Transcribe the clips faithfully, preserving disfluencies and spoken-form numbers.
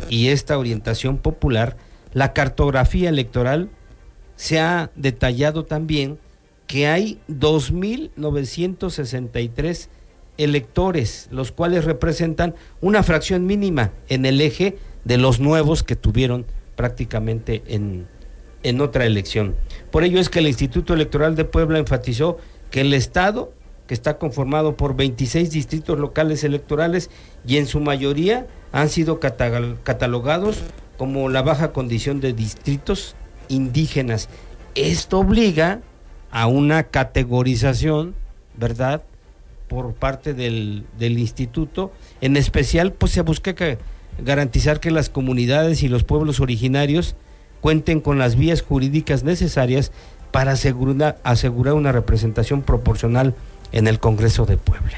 y esta orientación popular, la cartografía electoral se ha detallado también que hay dos mil novecientos sesenta y tres electores, los cuales representan una fracción mínima en el eje de los nuevos que tuvieron prácticamente en, en otra elección. Por ello es que el Instituto Electoral de Puebla enfatizó que el Estado, que está conformado por veintiséis distritos locales electorales y en su mayoría han sido catalogados como la baja condición de distritos indígenas. Esto obliga a una categorización, ¿verdad?, por parte del, del instituto. En especial, pues se busca que, garantizar que las comunidades y los pueblos originarios cuenten con las vías jurídicas necesarias para asegurar, asegurar una representación proporcional en el Congreso de Puebla.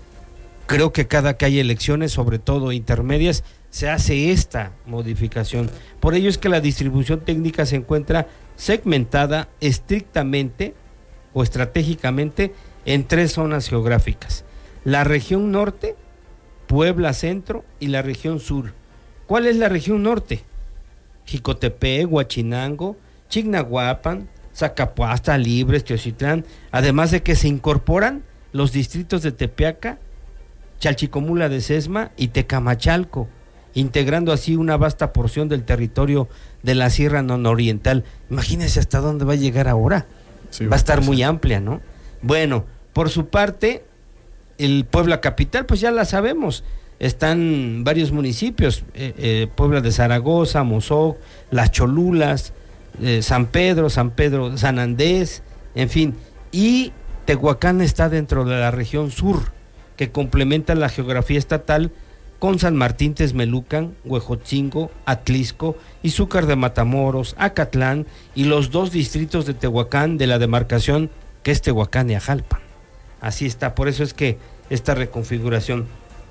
Creo que cada que hay elecciones, sobre todo intermedias, se hace esta modificación. Por ello es que la distribución técnica se encuentra segmentada estrictamente o estratégicamente en tres zonas geográficas: la región norte, Puebla Centro y la región sur. ¿Cuál es la región norte? Jicotepec, Huachinango, Chignahuapan, Zacapuasta, Libres, Teocitlán, además de que se incorporan los distritos de Tepeaca, Chalchicomula de Sesma y Tecamachalco, integrando así una vasta porción del territorio de la Sierra Nororiental. Imagínense hasta dónde va a llegar ahora. Sí, va a estar muy amplia, ¿no? Bueno, por su parte, el Puebla capital, pues ya la sabemos, están varios municipios, eh, eh, Puebla de Zaragoza, Mozoc, Las Cholulas, eh, San Pedro, San Pedro, San Andrés, en fin, y Tehuacán está dentro de la región sur, que complementa la geografía estatal con San Martín Texmelucan, Huejotzingo, Atlisco, Izúcar de Matamoros, Acatlán y los dos distritos de Tehuacán de la demarcación que es Tehuacán y Ajalpan. Así está, por eso es que esta reconfiguración.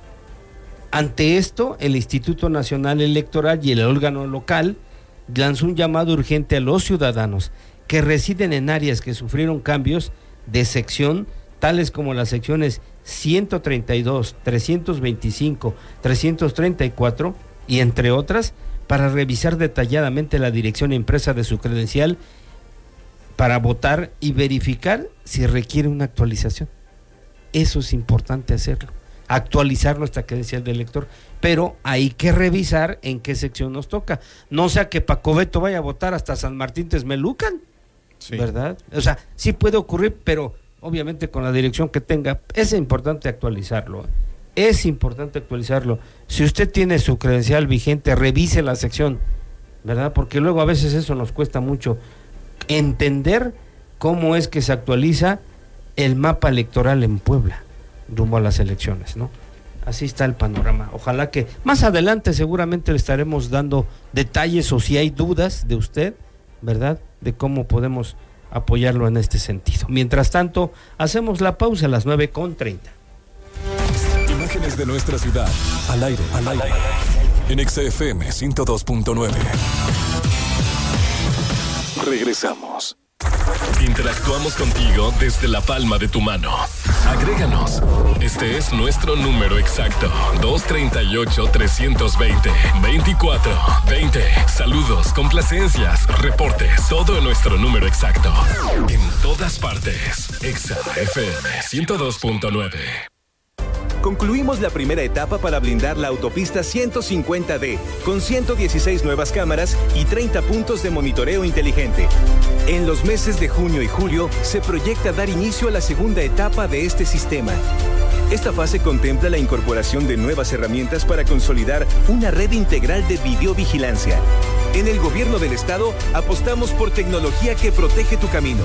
Ante esto, el Instituto Nacional Electoral y el órgano local lanzó un llamado urgente a los ciudadanos que residen en áreas que sufrieron cambios de sección, tales como las secciones ciento treinta y dos, trescientos veinticinco, trescientos treinta y cuatro y entre otras, para revisar detalladamente la dirección impresa de su credencial para votar y verificar si requiere una actualización. Eso es importante hacerlo, actualizar nuestra credencial de elector, pero hay que revisar en qué sección nos toca. No sea que Paco Beto vaya a votar hasta San Martín Texmelucan, sí, ¿verdad? O sea, sí puede ocurrir, pero obviamente con la dirección que tenga. Es importante actualizarlo, es importante actualizarlo. Si usted tiene su credencial vigente, revise la sección, ¿verdad? Porque luego a veces eso nos cuesta mucho entender cómo es que se actualiza el mapa electoral en Puebla rumbo a las elecciones, ¿no? Así está el panorama. Ojalá que más adelante seguramente le estaremos dando detalles, o si hay dudas de usted, ¿verdad?, de cómo podemos apoyarlo en este sentido. Mientras tanto, hacemos la pausa a las nueve con treinta. Imágenes de nuestra ciudad, al aire, al aire, en Exa F M ciento dos punto nueve. Regresamos. Interactuamos contigo desde la palma de tu mano. Agréganos. Este es nuestro número exacto: dos treinta y ocho, trescientos veinte, veinticuatro veinte. Saludos, complacencias, reportes, todo en nuestro número exacto. En todas partes. Exa F M ciento dos punto nueve. Concluimos la primera etapa para blindar la autopista ciento cincuenta D, con ciento dieciséis nuevas cámaras y treinta puntos de monitoreo inteligente. En los meses de junio y julio se proyecta dar inicio a la segunda etapa de este sistema. Esta fase contempla la incorporación de nuevas herramientas para consolidar una red integral de videovigilancia. En el Gobierno del Estado apostamos por tecnología que protege tu camino.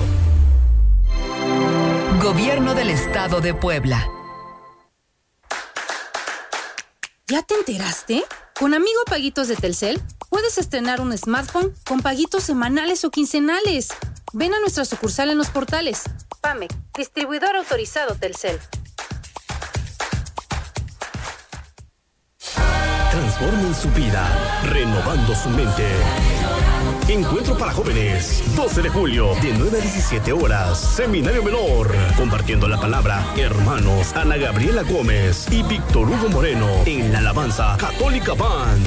Gobierno del Estado de Puebla. ¿Ya te enteraste? Con Amigo Paguitos de Telcel, puedes estrenar un smartphone con paguitos semanales o quincenales. Ven a nuestra sucursal en Los Portales. PAMEC, distribuidor autorizado Telcel. Transformen su vida, renovando su mente. Encuentro para jóvenes, doce de julio, de nueve a diecisiete horas, Seminario Menor. Compartiendo la palabra, hermanos Ana Gabriela Gómez y Víctor Hugo Moreno en la alabanza Católica Band.